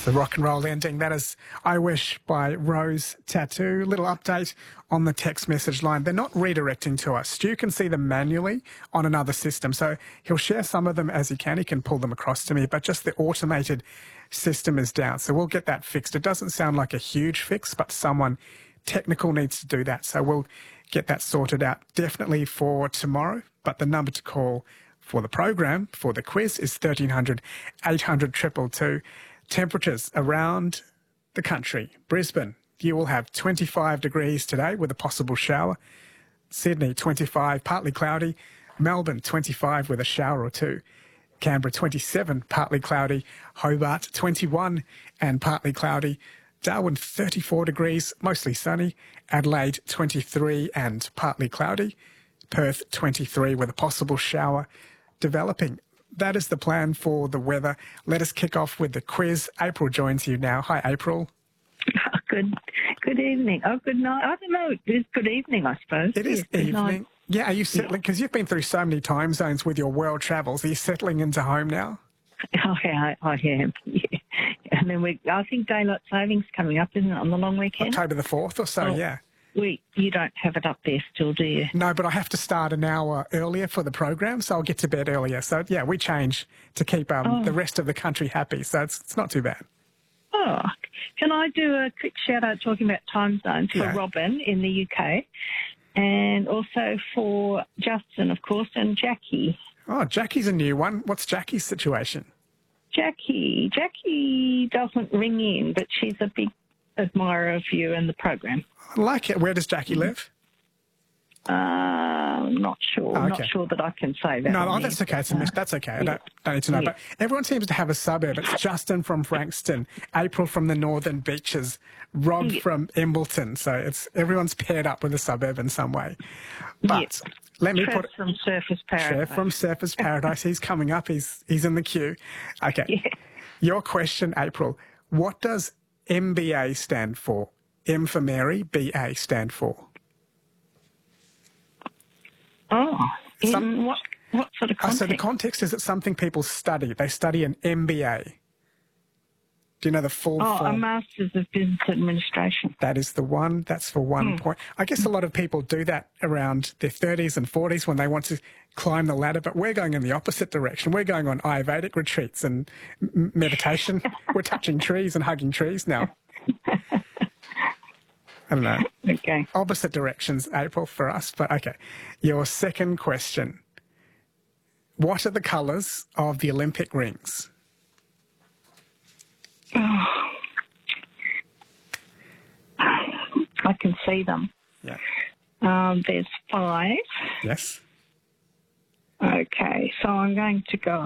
The rock and roll ending. That is I Wish by Rose Tattoo. Little update on the text message line. They're not redirecting to us. Stu can see them manually on another system. So he'll share some of them as he can. He can pull them across to me, but just the automated system is down. So we'll get that fixed. It doesn't sound like a huge fix, but someone technical needs to do that. So we'll get that sorted out definitely for tomorrow. But the number to call for the program, for the quiz, is 1300 800 222. Temperatures around the country. Brisbane, you will have 25 degrees today with a possible shower. Sydney, 25, partly cloudy. Melbourne, 25 with a shower or two. Canberra, 27, partly cloudy. Hobart, 21 and partly cloudy. Darwin, 34 degrees, mostly sunny. Adelaide, 23 and partly cloudy. Perth, 23 with a possible shower developing. That is the plan for the weather. Let us kick off with the quiz. April joins you now. Hi, April. Good evening. Oh, good night. I don't know. It is good evening, I suppose. It is Yes, evening. Yeah, are you settling? Because you've been through so many time zones with your world travels. Are you settling into home now? Oh, yeah, I am. Yeah. And then I think daylight savings coming up, isn't it, on the long weekend? October the 4th or so, yeah. You don't have it up there still, do you? No, but I have to start an hour earlier for the program, so I'll get to bed earlier. So, yeah, we change to keep the rest of the country happy, so it's not too bad. Oh, can I do a quick shout-out talking about time zones for Robin in the UK and also for Justin, of course, and Jackie. Oh, Jackie's a new one. What's Jackie's situation? Jackie doesn't ring in, but she's a big admirer of you and the program. I like it. Where does Jackie live? Not sure. Oh, okay. Not sure that I can say that. No, that's okay. That's okay. I don't need to know. But everyone seems to have a suburb. It's Justin from Frankston, April from the Northern Beaches, Rob from Embleton. So everyone's paired up with a suburb in some way. But let me Trev from Surfers Paradise. Trev from Surfers Paradise. He's coming up. He's in the queue. Okay. Yeah. Your question, April. What does MBA stand for? M for Mary, BA stand for? Oh, what sort of context? So the context is it's something people study. They study an MBA. Do you know the full form? A Masters of Business Administration. That is the one. That's for 1 point. I guess a lot of people do that around their 30s and 40s when they want to climb the ladder, but we're going in the opposite direction. We're going on Ayurvedic retreats and meditation. We're touching trees and hugging trees now. I don't know. Okay. Opposite directions, April, for us, but okay. Your second question. What are the colours of the Olympic rings? Oh. I can see them. Yeah. There's 5. Yes. Okay, so I'm going to go...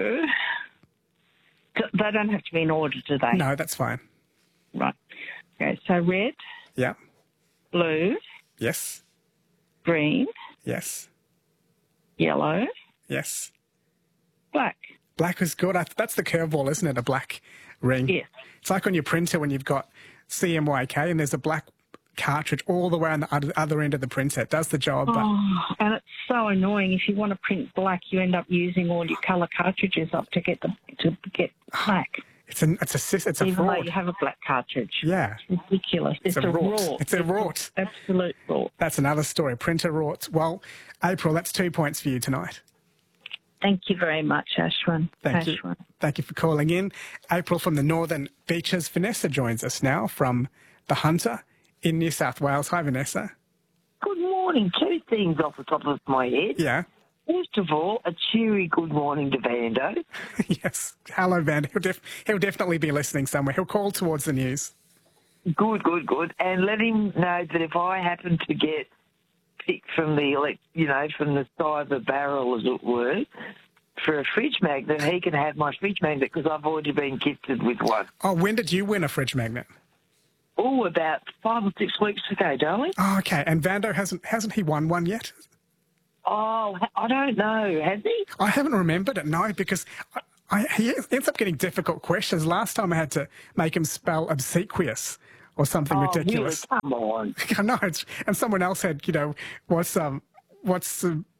They don't have to be in order, do they? No, that's fine. Right. Okay, so red. Yeah. Blue. Yes. Green. Yes. Yellow. Yes. Black. Black is good. That's the curveball, isn't it? A black ring. Yes. It's like on your printer when you've got CMYK and there's a black cartridge all the way on the other end of the printer. It does the job. But and it's so annoying. If you want to print black, you end up using all your colour cartridges up to get black. It's a Even fraud. though you have a black cartridge. Yeah. It's ridiculous. It's a rort. It's a rort. Absolute rort. That's another story. Printer rorts. Well, April, that's 2 points for you tonight. Thank you very much, Ashwin. Thank you. Thank you for calling in. April from the Northern Beaches. Vanessa joins us now from The Hunter in New South Wales. Hi, Vanessa. Good morning. 2 things off the top of my head. Yeah. First of all, a cheery good morning to Vando. Yes. Hello, Vando. He'll definitely be listening somewhere. He'll call towards the news. Good. And let him know that if I happen to get picked from from the side of the barrel, as it were, for a fridge magnet, he can have my fridge magnet because I've already been gifted with one. Oh, when did you win a fridge magnet? Oh, about 5 or 6 weeks ago, darling. Oh, okay. And Vando hasn't he won one yet? Oh, I don't know. Has he? I haven't remembered it, no, because he ends up getting difficult questions. Last time I had to make him spell obsequious or something ridiculous. Really? Come on. I know. And someone else had, what's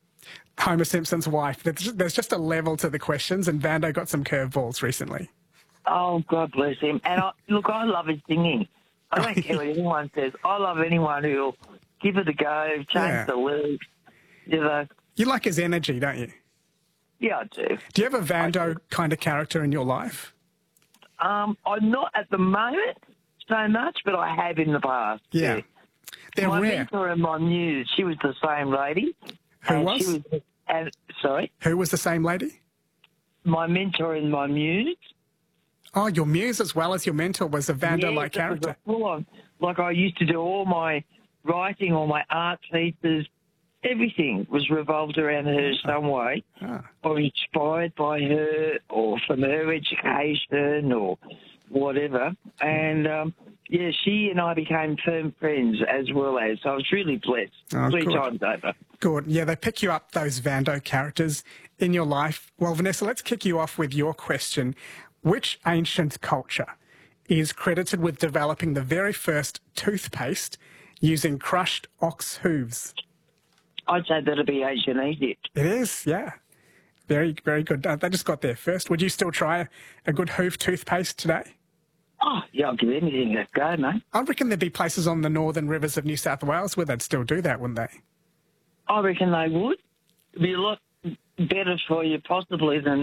Homer Simpson's wife? There's just a level to the questions, and Vando got some curveballs recently. Oh, God bless him. And look, I love his singing. I don't care what anyone says. I love anyone who'll give it a go, change the lyrics, you know. You like his energy, don't you? Yeah, I do. Do you have a Vando kind of character in your life? I'm not at the moment so much, but I have in the past. Yeah. They're my rare. mentor and my muse, she was the same lady. Who was? Sorry? Who was the same lady? My mentor and my muse. Oh, your muse as well as your mentor was a Vando-like character. Full on. Like I used to do all my writing, all my art pieces, everything was revolved around her some way, or inspired by her, or from her education, or whatever. And, yeah, she and I became firm friends as well as. So I was really blessed 3 times over. Good. Yeah, they pick you up, those Vando characters in your life. Well, Vanessa, let's kick you off with your question. Which ancient culture is credited with developing the very first toothpaste using crushed ox hooves? I'd say that'd be ancient Egypt. It is, yeah. Very, very good. They just got there first. Would you still try a good hoof toothpaste today? Oh, yeah, I'll give anything a go, mate. I reckon there'd be places on the northern rivers of New South Wales where they'd still do that, wouldn't they? I reckon they would. It'd be a lot better for you possibly than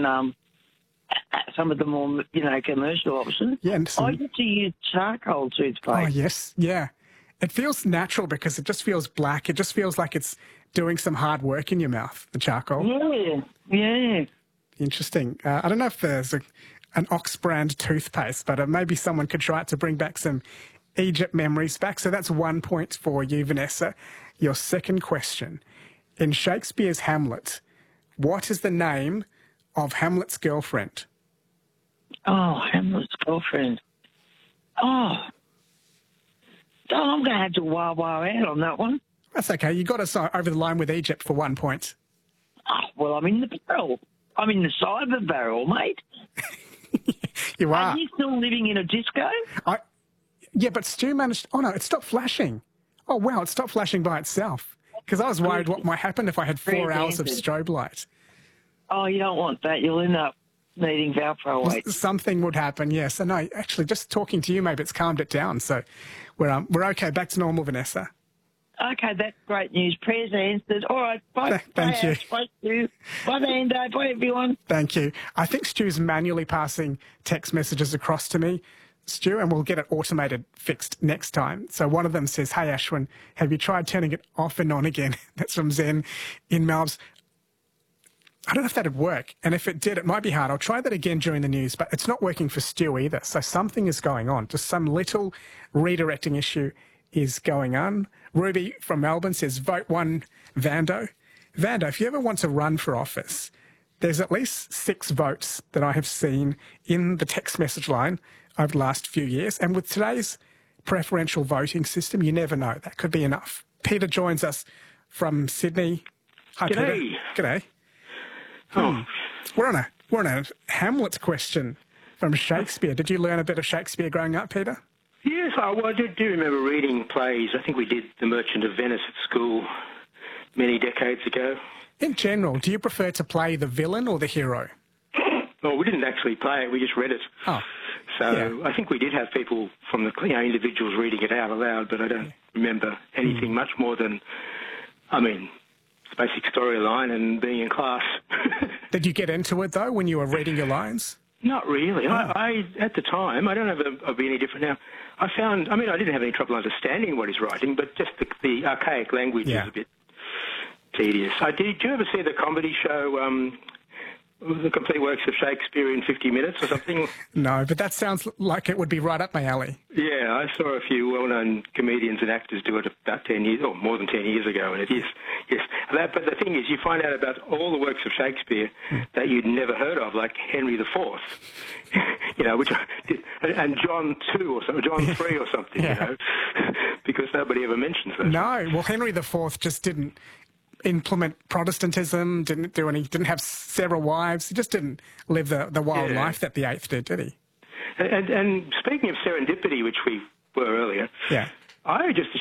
some of the more, commercial options. Yeah, I used to use charcoal toothpaste. Oh, yes, yeah. It feels natural because it just feels black. It just feels like it's doing some hard work in your mouth, the charcoal. Yeah. Interesting. I don't know if there's an Ox brand toothpaste, but maybe someone could try it to bring back some Egypt memories back. So that's 1 point for you, Vanessa. Your second question. In Shakespeare's Hamlet, what is the name of Hamlet's girlfriend? Oh, Hamlet's girlfriend. Oh, I'm going to have to wow out on that one. That's okay. You got us over the line with Egypt for 1 point. Oh, well, I'm in the barrel. I'm in the cyber barrel, mate. You are. Are you still living in a disco? Yeah, but Stu managed... Oh, no, it stopped flashing. Oh, wow, it stopped flashing by itself. Because I was worried what might happen if I had 4 hours of strobe light. Oh, you don't want that. You'll end up needing valproate. Something would happen, yes. So, no, actually, just talking to you, maybe it's calmed it down. So we're okay. Back to normal, Vanessa. Okay, that's great news. Prayers answered. All right, bye. Thank you. Bye, Stu. Bye, Vando. Bye, everyone. Thank you. I think Stu's manually passing text messages across to me, Stu, and we'll get it automated fixed next time. So one of them says, "Hey, Ashwin, have you tried turning it off and on again?" That's from Zen in Melbs. I don't know if that'd work. And if it did, it might be hard. I'll try that again during the news, but it's not working for Stu either. So something is going on. Just some little redirecting issue is going on. Ruby from Melbourne says, vote 1 Vando. Vando, if you ever want to run for office, there's at least 6 votes that I have seen in the text message line over the last few years. And with today's preferential voting system, you never know. That could be enough. Peter joins us from Sydney. Hi, G'day. Peter. G'day. Oh. We're on a Hamlet question from Shakespeare. Did you learn a bit of Shakespeare growing up, Peter? Yes, I do remember reading plays. I think we did The Merchant of Venice at school many decades ago. In general, do you prefer to play the villain or the hero? Well, we didn't actually play it. We just read it. Oh, so yeah. I think we did have people from the individuals reading it out aloud, but I don't remember anything much more than, it's basic storyline and being in class. Did you get into it, though, when you were reading your lines? Not really. I at the time, I don't know if it'll be any different now. I found, I didn't have any trouble understanding what he's writing, but just the archaic language is a bit tedious. Did you ever see the comedy show, The Complete Works of Shakespeare in 50 Minutes or something? No, but that sounds like it would be right up my alley. Yeah, I saw a few well-known comedians and actors do it about 10 years, or more than 10 years ago, and it is, yes. But the thing is, you find out about all the works of Shakespeare that you'd never heard of, like Henry IV, and John II or something, John III or something, because nobody ever mentions that. No, well, Henry IV just didn't implement Protestantism, didn't have several wives. He just didn't live the wild life that the 8th did he? And speaking of serendipity, which we were earlier, I just